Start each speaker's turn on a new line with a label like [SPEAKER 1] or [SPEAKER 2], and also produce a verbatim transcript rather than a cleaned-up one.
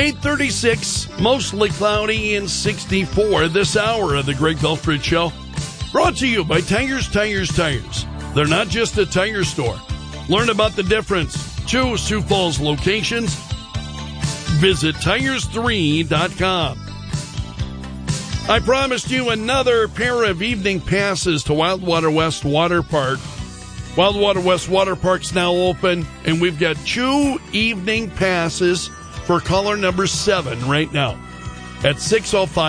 [SPEAKER 1] eight thirty-six, mostly cloudy and sixty-four this hour of the Greg Belford Show. Brought to you by Tires, Tires, Tires. They're not just a tire store. Learn about the difference. Choose Sioux Falls locations. Visit tires three dot com. I promised you another pair of evening passes to Wildwater West Water Park. Wildwater West Water Park's now open, and we've got two evening passes for caller number seven right now at six oh five